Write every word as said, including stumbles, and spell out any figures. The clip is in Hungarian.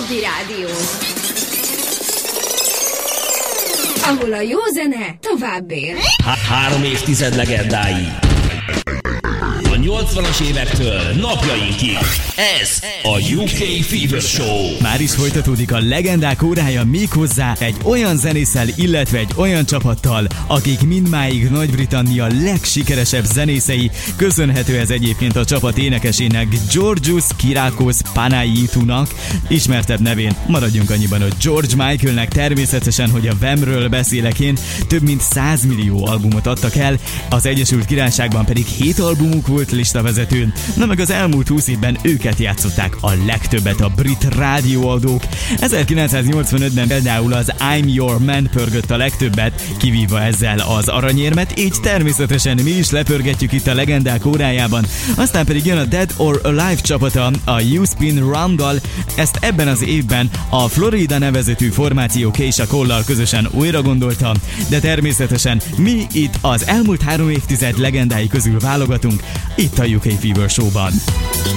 Zsuzsi Rádió, ahol a jó zene tovább él. Há- három évtized legendái. A nyolcvanas évektől napjainkig. Ez a u ká Fever Show. Már is folytatódik a legendák órája, méghozzá egy olyan zenésszel, illetve egy olyan csapattal, akik mindmáig Nagy-Britannia legsikeresebb zenészei. Köszönhető ez egyébként a csapat énekesének, Georgios Kyriakos Panayiounak, ismertebb nevén maradjunk annyiban, hogy George Michaelnek. Természetesen, hogy a Whamről beszélek én, több mint száz millió albumot adtak el, az Egyesült Királyságban pedig hét albumuk volt listavezetőn, na meg az elmúlt húsz évben őket játszották a legtöbbet a brit rádióadók. ezerkilencszáznyolcvanötben például az I'm Your Man pörgött a legtöbbet, kivívva ezzel az aranyérmet, így természetesen mi is lepörgetjük itt a legendák órájában. Aztán pedig jön a Dead or Alive csapata a You Spin Round-dal, ezt ebben az évben a Florida nevezetű formáció Keisha Cole-lal közösen újra gondolta, de természetesen mi itt az elmúlt három évtized legendái közül válogatunk, itt a u ká Fever Show-ban.